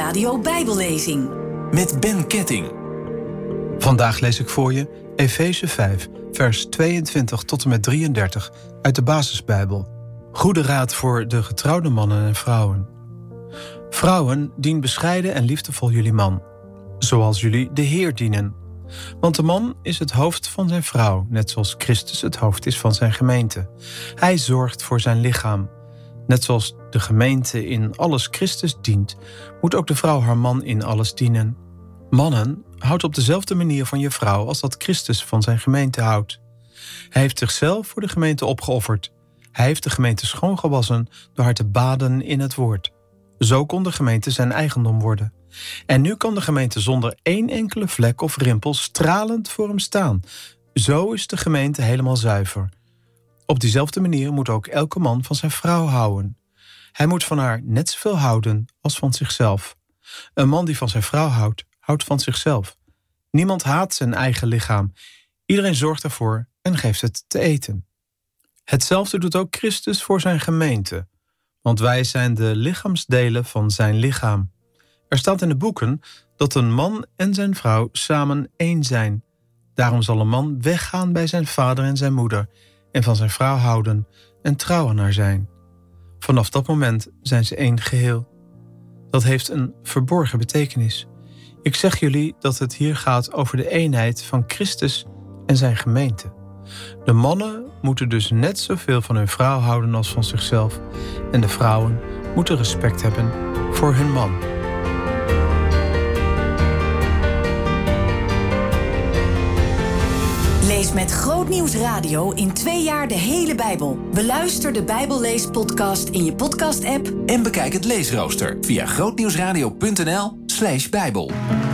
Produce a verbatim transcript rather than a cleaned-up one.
Radio Bijbellezing met Ben Ketting. Vandaag lees ik voor je Efeze vijf, vers tweeëntwintig tot en met drieëndertig uit de Basisbijbel. Goede raad voor de getrouwde mannen en vrouwen. Vrouwen, dien bescheiden en liefdevol jullie man, zoals jullie de Heer dienen. Want de man is het hoofd van zijn vrouw, net zoals Christus het hoofd is van zijn gemeente. Hij zorgt voor zijn lichaam. Net zoals de gemeente in alles Christus dient, moet ook de vrouw haar man in alles dienen. Mannen, houd op dezelfde manier van je vrouw als dat Christus van zijn gemeente houdt. Hij heeft zichzelf voor de gemeente opgeofferd. Hij heeft de gemeente schoongewassen door haar te baden in het woord. Zo kon de gemeente zijn eigendom worden. En nu kan de gemeente zonder één enkele vlek of rimpel stralend voor hem staan. Zo is de gemeente helemaal zuiver. Op diezelfde manier moet ook elke man van zijn vrouw houden. Hij moet van haar net zoveel houden als van zichzelf. Een man die van zijn vrouw houdt, houdt van zichzelf. Niemand haat zijn eigen lichaam. Iedereen zorgt ervoor en geeft het te eten. Hetzelfde doet ook Christus voor zijn gemeente. Want wij zijn de lichaamsdelen van zijn lichaam. Er staat in de boeken dat een man en zijn vrouw samen één zijn. Daarom zal een man weggaan bij zijn vader en zijn moeder en van zijn vrouw houden en trouw aan haar zijn. Vanaf dat moment zijn ze één geheel. Dat heeft een verborgen betekenis. Ik zeg jullie dat het hier gaat over de eenheid van Christus en zijn gemeente. De mannen moeten dus net zoveel van hun vrouw houden als van zichzelf. En de vrouwen moeten respect hebben voor hun man. Lees met Grootnieuws Radio in twee jaar de hele Bijbel. Beluister de Bijbelleespodcast in je podcast-app. En bekijk het leesrooster via grootnieuwsradio punt n l slash bijbel.